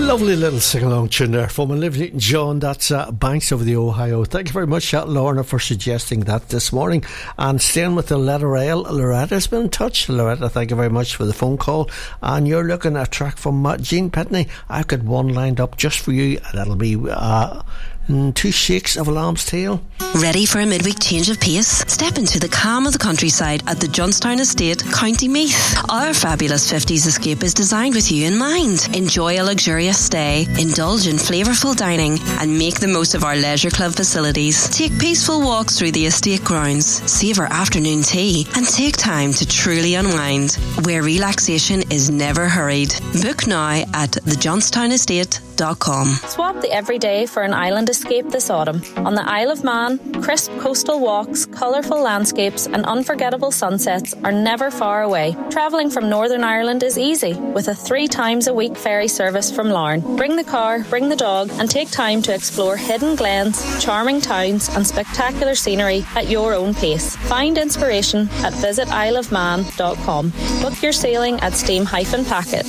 Lovely little sing-along tune there from Olivia Newton-John. That's Banks over the Ohio. Thank you very much, Lorna, for suggesting that this morning. And staying with the letter L, Loretta's been in touch. Loretta, thank you very much for the phone call. And you're looking at a track from Gene Pitney. I've got one lined up just for you. That'll be Two Shakes of a Lamb's Tail. Ready for a midweek change of pace? Step into the calm of the countryside at the Johnstown Estate, County Meath. Our fabulous 50s escape is designed with you in mind. Enjoy a luxurious stay, indulge in flavourful dining, and make the most of our leisure club facilities. Take peaceful walks through the estate grounds, savour afternoon tea, and take time to truly unwind, where relaxation is never hurried. Book now at thejohnston.com. Swap the everyday for an island escape this autumn. On the Isle of Man, crisp coastal walks, colourful landscapes and unforgettable sunsets are never far away. Travelling from Northern Ireland is easy with a 3 times a week ferry service from Larne. Bring the car, bring the dog and take time to explore hidden glens, charming towns and spectacular scenery at your own pace. Find inspiration at visitisleofman.com. Book your sailing at Steam-Packet.